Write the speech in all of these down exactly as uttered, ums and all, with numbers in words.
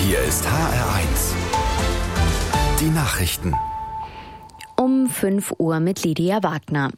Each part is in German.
Hier ist H R eins. Die Nachrichten. Um fünf Uhr mit Lydia Wagner.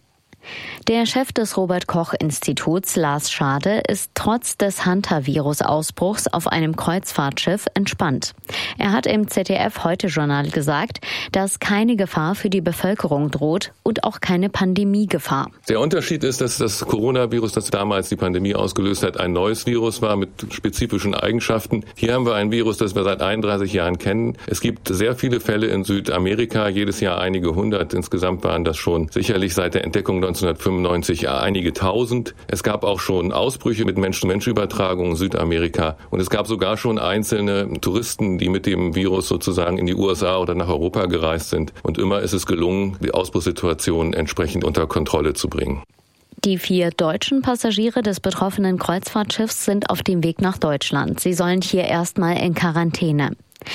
Der Chef des Robert-Koch-Instituts, Lars Schade, ist trotz des Hantavirus-Ausbruchs auf einem Kreuzfahrtschiff entspannt. Er hat im Z D F-Heute-Journal gesagt, dass keine Gefahr für die Bevölkerung droht und auch keine Pandemiegefahr. Der Unterschied ist, dass das Coronavirus, das damals die Pandemie ausgelöst hat, ein neues Virus war mit spezifischen Eigenschaften. Hier haben wir ein Virus, das wir seit einunddreißig Jahren kennen. Es gibt sehr viele Fälle in Südamerika, jedes Jahr einige hundert. Insgesamt waren das schon sicherlich seit der Entdeckung neunzehnhundertfünfundneunzig einige tausend. Es gab auch schon Ausbrüche mit Mensch-zu-Mensch-Übertragung in Südamerika. Und es gab sogar schon einzelne Touristen, die mit dem Virus sozusagen in die U S A oder nach Europa gereist sind. Und immer ist es gelungen, die Ausbruchssituation entsprechend unter Kontrolle zu bringen. Die vier deutschen Passagiere des betroffenen Kreuzfahrtschiffs sind auf dem Weg nach Deutschland. Sie sollen hier erstmal in Quarantäne.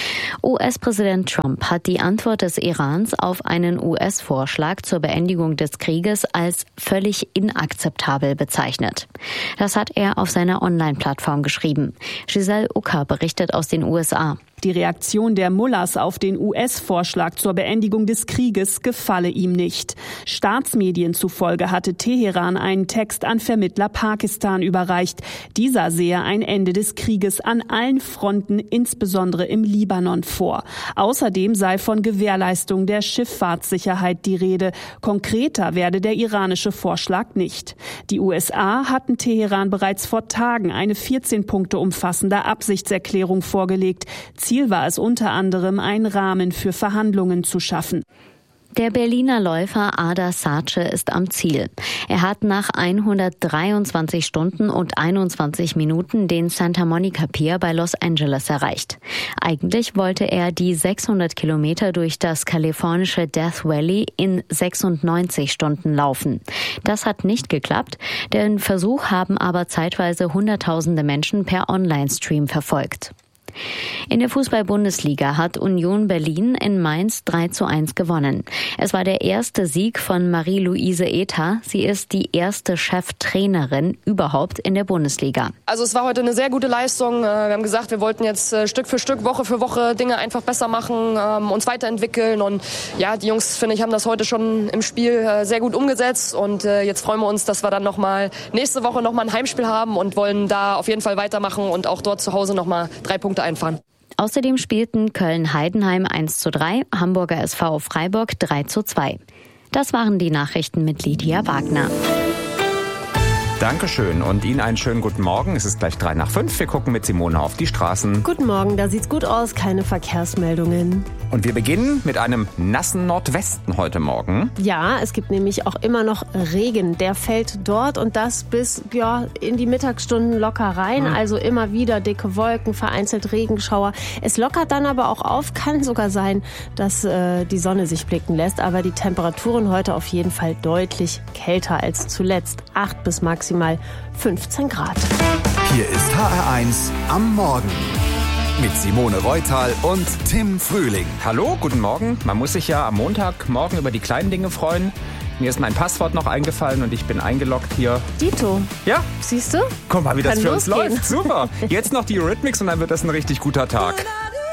U S-Präsident Trump hat die Antwort des Irans auf einen U S-Vorschlag zur Beendigung des Krieges als völlig inakzeptabel bezeichnet. Das hat er auf seiner Online-Plattform geschrieben. Giselle Ucker berichtet aus den U S A. Die Reaktion der Mullahs auf den U S-Vorschlag zur Beendigung des Krieges gefalle ihm nicht. Staatsmedien zufolge hatte Teheran einen Text an Vermittler Pakistan überreicht. Dieser sehe ein Ende des Krieges an allen Fronten, insbesondere im Libanon, vor. Außerdem sei von Gewährleistung der Schifffahrtssicherheit die Rede. Konkreter werde der iranische Vorschlag nicht. Die U S A hatten Teheran bereits vor Tagen eine vierzehn Punkte umfassende Absichtserklärung vorgelegt. Ziel war es unter anderem, einen Rahmen für Verhandlungen zu schaffen. Der Berliner Läufer Ada Sace ist am Ziel. Er hat nach hundertdreiundzwanzig Stunden und einundzwanzig Minuten den Santa Monica Pier bei Los Angeles erreicht. Eigentlich wollte er die sechshundert Kilometer durch das kalifornische Death Valley in sechsundneunzig Stunden laufen. Das hat nicht geklappt. Den Versuch haben aber zeitweise Hunderttausende Menschen per Online-Stream verfolgt. In der Fußball-Bundesliga hat Union Berlin in Mainz drei zu eins gewonnen. Es war der erste Sieg von Marie-Louise Ether. Sie ist die erste Cheftrainerin überhaupt in der Bundesliga. Also es war heute eine sehr gute Leistung. Wir haben gesagt, wir wollten jetzt Stück für Stück, Woche für Woche Dinge einfach besser machen, uns weiterentwickeln. Und ja, die Jungs, finde ich, haben das heute schon im Spiel sehr gut umgesetzt. Und jetzt freuen wir uns, dass wir dann noch mal nächste Woche noch mal ein Heimspiel haben und wollen da auf jeden Fall weitermachen und auch dort zu Hause noch mal drei Punkte einfahren. Außerdem spielten Köln-Heidenheim eins zu drei, Hamburger S V Freiburg drei zu zwei. Das waren die Nachrichten mit Lydia Wagner. Dankeschön und Ihnen einen schönen guten Morgen. Es ist gleich drei nach fünf. Wir gucken mit Simone auf die Straßen. Guten Morgen, da sieht's gut aus, keine Verkehrsmeldungen. Und wir beginnen mit einem nassen Nordwesten heute Morgen. Ja, es gibt nämlich auch immer noch Regen. Der fällt dort und das bis ja, in die Mittagsstunden locker rein. Hm. Also immer wieder dicke Wolken, vereinzelt Regenschauer. Es lockert dann aber auch auf. Kann sogar sein, dass äh, die Sonne sich blicken lässt. Aber die Temperaturen heute auf jeden Fall deutlich kälter als zuletzt. acht bis maximal fünfzehn Grad. Hier ist H R eins am Morgen. Mit Simone Reutal und Tim Frühling. Hallo, guten Morgen. Man muss sich ja am Montagmorgen über die kleinen Dinge freuen. Mir ist mein Passwort noch eingefallen und ich bin eingeloggt hier. Dito. Ja. Siehst du? Guck mal, wie das Kann für uns losgehen. läuft. Super. Jetzt noch die Eurythmics und dann wird das ein richtig guter Tag.